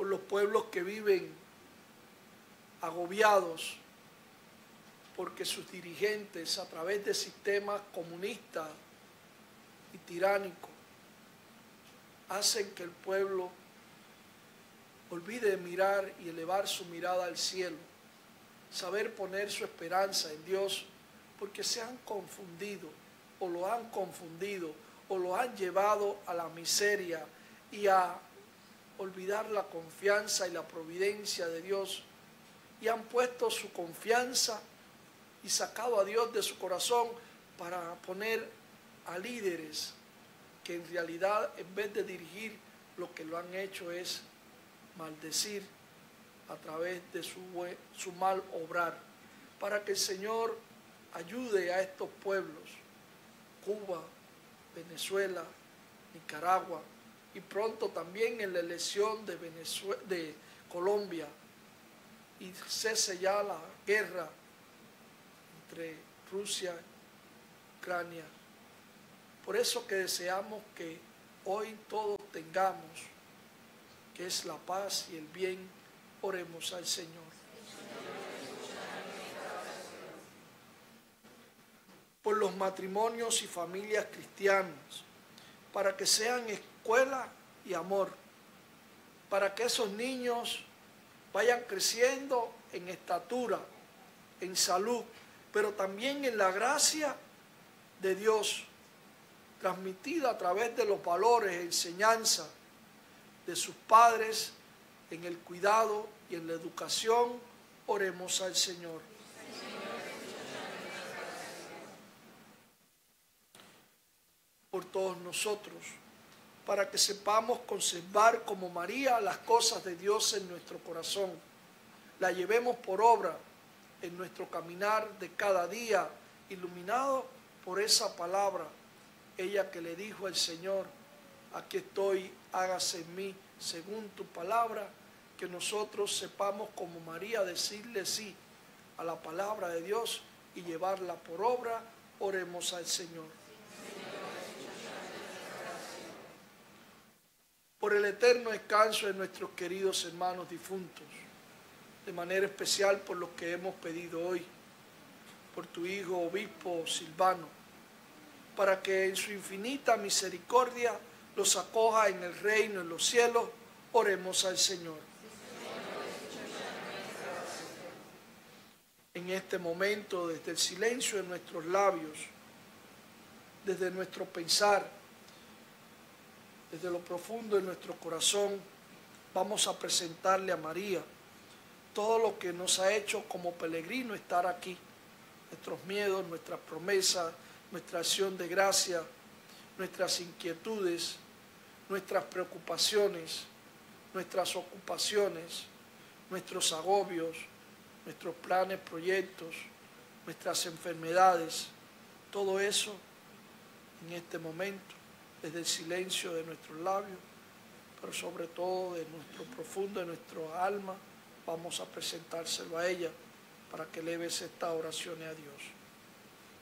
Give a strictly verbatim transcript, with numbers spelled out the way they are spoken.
por los pueblos que viven agobiados porque sus dirigentes, a través de sistemas comunistas y tiránicos, hacen que el pueblo olvide de mirar y elevar su mirada al cielo, saber poner su esperanza en Dios, porque se han confundido o lo han confundido o lo han llevado a la miseria y a olvidar la confianza y la providencia de Dios, y han puesto su confianza y sacado a Dios de su corazón para poner a líderes que en realidad, en vez de dirigir, lo que lo han hecho es maldecir a través de su, su mal obrar, para que el Señor ayude a estos pueblos, Cuba, Venezuela, Nicaragua, y pronto también en la elección de, Venezuela, de Colombia, y cese ya la guerra entre Rusia y Ucrania. Por eso que deseamos que hoy todos tengamos, que es la paz y el bien. Oremos al Señor. Por los matrimonios y familias cristianas, para que sean escuela y amor, para que esos niños vayan creciendo en estatura, en salud, pero también en la gracia de Dios, transmitida a través de los valores, enseñanza de sus padres, en el cuidado y en la educación. Oremos al Señor. Por todos nosotros, para que sepamos conservar como María las cosas de Dios en nuestro corazón, la llevemos por obra en nuestro caminar de cada día, iluminado por esa palabra, ella que le dijo al Señor: aquí estoy, hágase en mí según tu palabra. Que nosotros sepamos como María decirle sí a la palabra de Dios y llevarla por obra. Oremos al Señor. Por el eterno descanso de nuestros queridos hermanos difuntos, de manera especial por los que hemos pedido hoy, por tu Hijo Obispo Silvano, para que en su infinita misericordia los acoja en el reino en los cielos. Oremos al Señor. En este momento, desde el silencio de nuestros labios, desde nuestro pensar, desde lo profundo de nuestro corazón, vamos a presentarle a María todo lo que nos ha hecho como peregrino estar aquí, nuestros miedos, nuestras promesas, nuestra acción de gracia, nuestras inquietudes, nuestras preocupaciones, nuestras ocupaciones, nuestros agobios, nuestros planes, proyectos, nuestras enfermedades, todo eso en este momento, desde el silencio de nuestros labios, pero sobre todo de nuestro profundo, de nuestro alma, vamos a presentárselo a ella para que eleves estas oraciones a Dios.